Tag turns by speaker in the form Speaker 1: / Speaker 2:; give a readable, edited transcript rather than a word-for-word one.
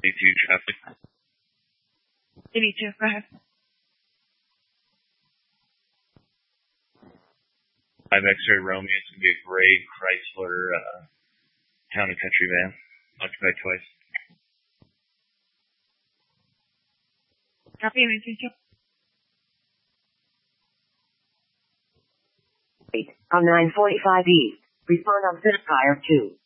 Speaker 1: traffic.
Speaker 2: 82, go ahead.
Speaker 1: I'm X-Ray Romeo. It's going to be a gray Chrysler Town and Country van. Occupied twice.
Speaker 2: Copy, 82.
Speaker 3: On 945 East. Respond on Fire 2.